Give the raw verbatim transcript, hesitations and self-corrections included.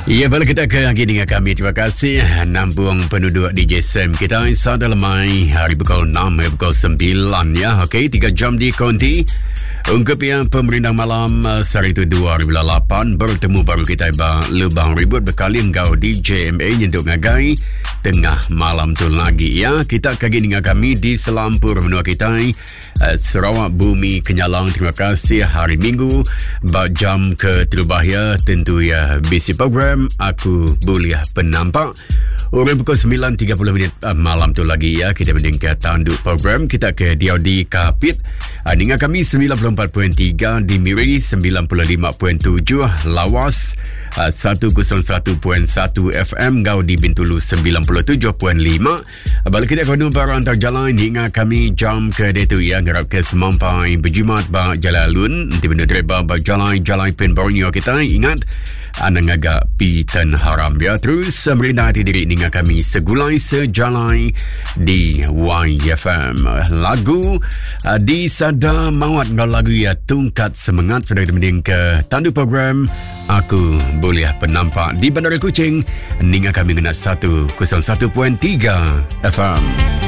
Ya, balik kita ke lagi dengan kami. Terima kasih Nampung penduduk D J Sam kita insya dalam mai hari pukul enam hari pukul sembilan ya. Okey, tiga jam di konti. Ungkap yang pemerintah malam uh, Sari itu dua ribu lapan bertemu baru kita iba lubang ribut berkali engkau di J M A untuk ngagai tengah malam tu lagi ya. Kita kagi dengan kami di Selampur menua kita uh, Sarawak Bumi Kenyalang. Terima kasih hari Minggu bak jam ke Terubahya tentu ya bisi program Aku Boleh Penampak. Orang pukul sembilan tiga puluh minit uh, malam tu lagi ya. Kita meningkat tanduk program. Kita ke D O D Kapit. Uh, dengan kami sembilan puluh empat perpuluhan tiga di Miri, sembilan puluh lima perpuluhan tujuh Lawas, uh, seratus satu perpuluhan satu F M Gau di Bintulu sembilan puluh tujuh perpuluhan lima. Uh, balik kita ke para antar jalan hingga kami jam ke detu ya. Ngarap ke semampai berjimat bak jalalun. Nanti benda dreba bak jalan-jalan pen Borneo kita. Ingat anda ngagak pitan haram ya. Terus merintah hati diri dengan kami segulai sejalai di Y F M. Lagu uh, di Sada Mawat ngau lagu ya tungkat semangat pada kita mending ke tandu program Aku Boleh Penampak di Bandar Kuching. Dengan kami kena seratus satu perpuluhan tiga F M.